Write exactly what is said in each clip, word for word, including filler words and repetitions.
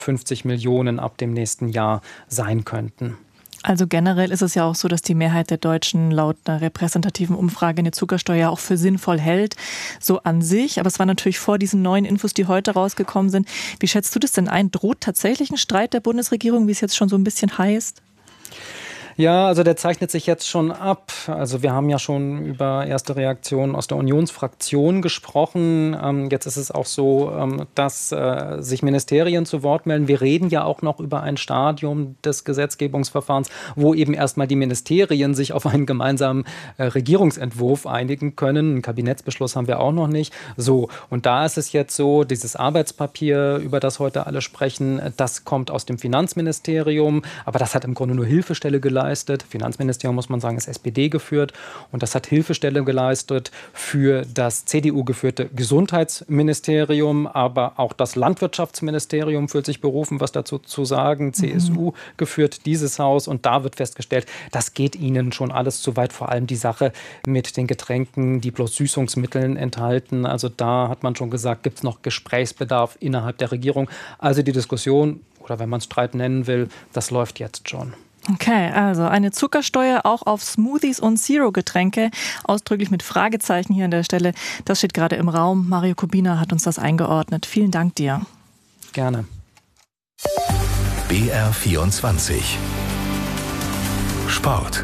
fünfzig Millionen ab dem nächsten Jahr sein könnten. Also generell ist es ja auch so, dass die Mehrheit der Deutschen laut einer repräsentativen Umfrage eine Zuckersteuer auch für sinnvoll hält, so an sich. Aber es war natürlich vor diesen neuen Infos, die heute rausgekommen sind. Wie schätzt du das denn ein? Droht tatsächlich ein Streit der Bundesregierung, wie es jetzt schon so ein bisschen heißt? Ja, also der zeichnet sich jetzt schon ab. Also wir haben ja schon über erste Reaktionen aus der Unionsfraktion gesprochen. Ähm, jetzt ist es auch so, ähm, dass äh, sich Ministerien zu Wort melden. Wir reden ja auch noch über ein Stadium des Gesetzgebungsverfahrens, wo eben erstmal die Ministerien sich auf einen gemeinsamen äh, Regierungsentwurf einigen können. Einen Kabinettsbeschluss haben wir auch noch nicht. So, und da ist es jetzt so, dieses Arbeitspapier, über das heute alle sprechen, das kommt aus dem Finanzministerium, aber das hat im Grunde nur Hilfestelle geleistet. Finanzministerium, muss man sagen, ist S P D geführt und das hat Hilfestelle geleistet für das C D U-geführte Gesundheitsministerium, aber auch das Landwirtschaftsministerium fühlt sich berufen, was dazu zu sagen. C S U geführt dieses Haus und da wird festgestellt, das geht ihnen schon alles zu weit, vor allem die Sache mit den Getränken, die bloß Süßungsmitteln enthalten. Also da hat man schon gesagt, gibt es noch Gesprächsbedarf innerhalb der Regierung. Also die Diskussion, oder wenn man es Streit nennen will, das läuft jetzt schon. Okay, also eine Zuckersteuer auch auf Smoothies und Zero-Getränke, ausdrücklich mit Fragezeichen hier an der Stelle. Das steht gerade im Raum. Mario Kubina hat uns das eingeordnet. Vielen Dank dir. Gerne. B R vierundzwanzig Sport.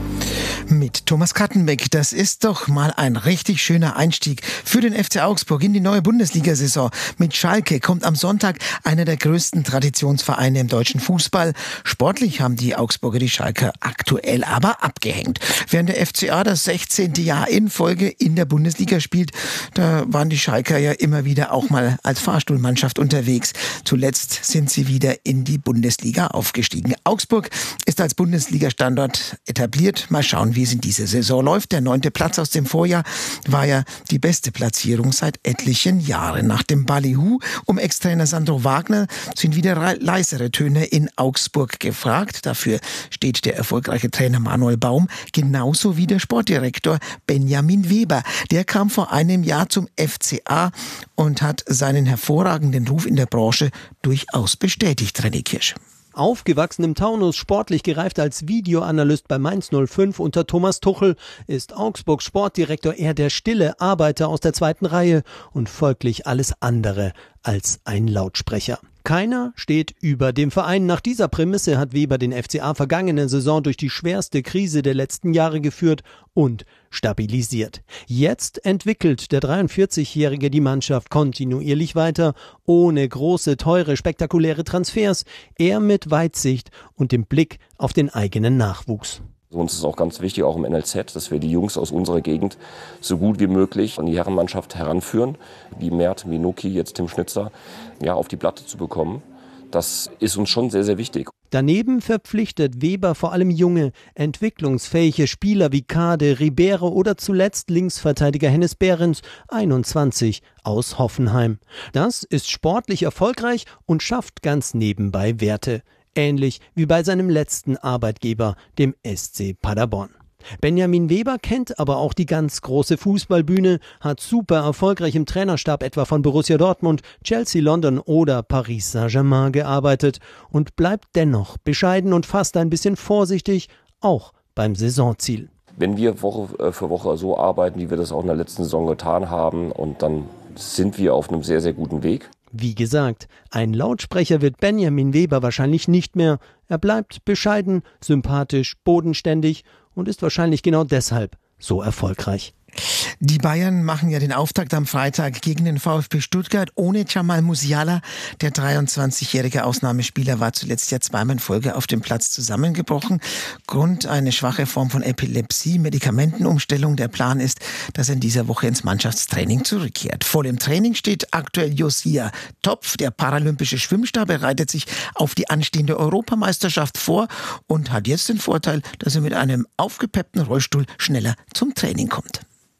Mit Thomas Kattenbeck. Das ist doch mal ein richtig schöner Einstieg für den F C Augsburg in die neue Bundesliga-Saison. Mit Schalke kommt am Sonntag einer der größten Traditionsvereine im deutschen Fußball. Sportlich haben die Augsburger die Schalker aktuell aber abgehängt. Während der F C A das sechzehnte Jahr in Folge in der Bundesliga spielt, da waren die Schalker ja immer wieder auch mal als Fahrstuhlmannschaft unterwegs. Zuletzt sind sie wieder in die Bundesliga aufgestiegen. Augsburg ist als Bundesliga-Standort etabliert. Mal schauen, wie es in dieser Saison läuft. Der neunte Platz aus dem Vorjahr war ja die beste Platzierung seit etlichen Jahren. Nach dem Ballyhoo um Ex-Trainer Sandro Wagner sind wieder leisere Töne in Augsburg gefragt. Dafür steht der erfolgreiche Trainer Manuel Baum, genauso wie der Sportdirektor Benjamin Weber. Der kam vor einem Jahr zum F C A und hat seinen hervorragenden Ruf in der Branche durchaus bestätigt, René Kirsch. Aufgewachsen im Taunus, sportlich gereift als Videoanalyst bei Mainz null fünf unter Thomas Tuchel, ist Augsburgs Sportdirektor eher der stille Arbeiter aus der zweiten Reihe und folglich alles andere als ein Lautsprecher. Keiner steht über dem Verein. Nach dieser Prämisse hat Weber den F C A vergangene Saison durch die schwerste Krise der letzten Jahre geführt und stabilisiert. Jetzt entwickelt der dreiundvierzigjährige die Mannschaft kontinuierlich weiter, ohne große, teure, spektakuläre Transfers, eher mit Weitsicht und dem Blick auf den eigenen Nachwuchs. Uns ist auch ganz wichtig, auch im N L Z, dass wir die Jungs aus unserer Gegend so gut wie möglich an die Herrenmannschaft heranführen, wie Mert, Minuki, jetzt Tim Schnitzer, ja, auf die Platte zu bekommen. Das ist uns schon sehr, sehr wichtig. Daneben verpflichtet Weber vor allem junge, entwicklungsfähige Spieler wie Kade, Ribeiro oder zuletzt Linksverteidiger Hennes Behrens, einundzwanzig, aus Hoffenheim. Das ist sportlich erfolgreich und schafft ganz nebenbei Werte. Ähnlich wie bei seinem letzten Arbeitgeber, dem S C Paderborn. Benjamin Weber kennt aber auch die ganz große Fußballbühne, hat super erfolgreich im Trainerstab etwa von Borussia Dortmund, Chelsea London oder Paris Saint-Germain gearbeitet und bleibt dennoch bescheiden und fast ein bisschen vorsichtig, auch beim Saisonziel. Wenn wir Woche für Woche so arbeiten, wie wir das auch in der letzten Saison getan haben, und dann sind wir auf einem sehr, sehr guten Weg. Wie gesagt, ein Lautsprecher wird Benjamin Weber wahrscheinlich nicht mehr. Er bleibt bescheiden, sympathisch, bodenständig und ist wahrscheinlich genau deshalb so erfolgreich. Die Bayern machen ja den Auftakt am Freitag gegen den VfB Stuttgart ohne Jamal Musiala. Der dreiundzwanzigjährige Ausnahmespieler war zuletzt ja zweimal in Folge auf dem Platz zusammengebrochen. Grund eine schwache Form von Epilepsie, Medikamentenumstellung. Der Plan ist, dass er in dieser Woche ins Mannschaftstraining zurückkehrt. Voll im Training steht aktuell Josia Topf. Der paralympische Schwimmstar bereitet sich auf die anstehende Europameisterschaft vor und hat jetzt den Vorteil, dass er mit einem aufgepeppten Rollstuhl schneller zum Training kommt.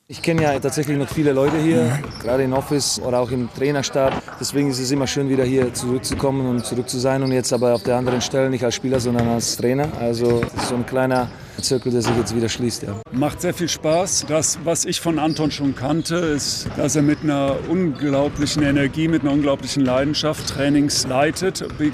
Ich kenne ja tatsächlich noch viele Leute hier, gerade im Office oder auch im Trainerstab. Deswegen ist es immer schön, wieder hier zurückzukommen und zurück zu sein. Und jetzt aber auf der anderen Stelle nicht als Spieler, sondern als Trainer. Also so ein kleiner Zirkel, der sich jetzt wieder schließt. Ja. Macht sehr viel Spaß. Das, was ich von Anton schon kannte, ist, dass er mit einer unglaublichen Energie, mit einer unglaublichen Leidenschaft Trainings leitet,